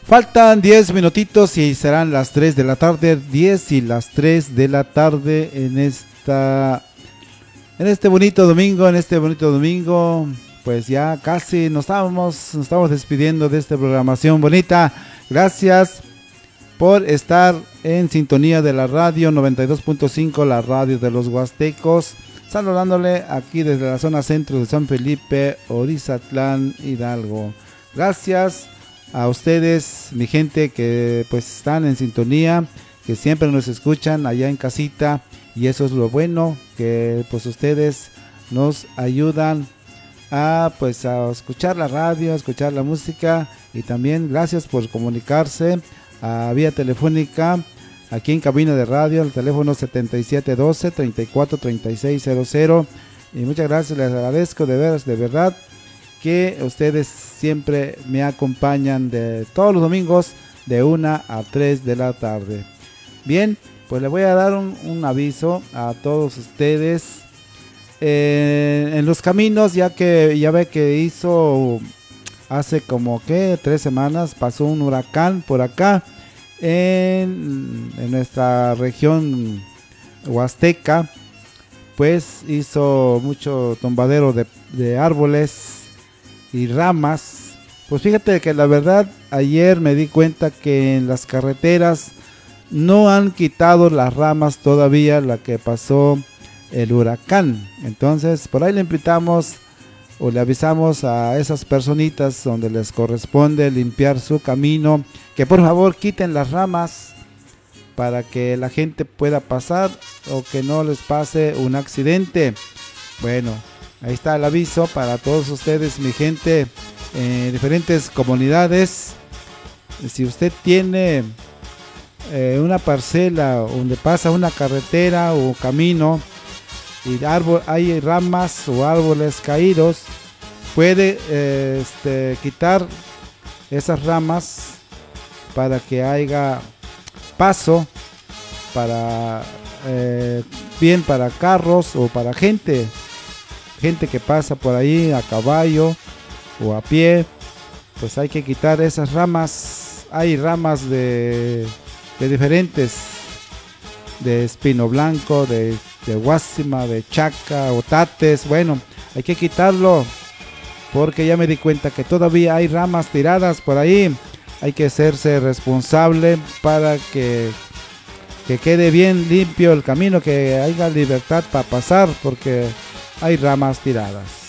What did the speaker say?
Faltan 10 minutitos y serán las 3 de la tarde, 10 y las 3 de la tarde en este bonito domingo, pues ya casi nos estamos despidiendo de esta programación bonita. Gracias por estar en sintonía de la radio 92.5, la radio de los Huastecos, saludándole aquí desde la zona centro de San Felipe, Orizatlán, Hidalgo. Gracias a ustedes, mi gente, que pues están en sintonía, que siempre nos escuchan allá en casita, y eso es lo bueno, que pues ustedes nos ayudan a escuchar la radio, a escuchar la música, y también gracias por comunicarse a vía telefónica aquí en cabina de radio, el teléfono 7712-343600, y muchas gracias, les agradezco de verdad que ustedes siempre me acompañan de todos los domingos de 1 a 3 de la tarde. Bien, pues le voy a dar un aviso a todos ustedes en los caminos, ya ve que hizo hace como que 3 semanas pasó un huracán por acá en nuestra región huasteca, pues hizo mucho tumbadero de árboles y ramas. Pues fíjate que la verdad ayer me di cuenta que en las carreteras no han quitado las ramas todavía, la que pasó el huracán. Entonces por ahí le invitamos o le avisamos a esas personitas donde les corresponde limpiar su camino, que por favor quiten las ramas para que la gente pueda pasar o que no les pase un accidente. Bueno, ahí está el aviso para todos ustedes, mi gente, en diferentes comunidades. Si usted tiene una parcela donde pasa una carretera o camino y hay ramas o árboles caídos, puede quitar esas ramas para que haya paso para bien para carros o para gente que pasa por ahí a caballo o a pie. Pues hay que quitar esas ramas. Hay ramas de diferentes, de espino blanco, de guásima, de chaca, otates. Bueno, hay que quitarlo porque ya me di cuenta que todavía hay ramas tiradas por ahí. Hay que hacerse responsable para que quede bien limpio el camino, que haya libertad para pasar, porque hay ramas tiradas.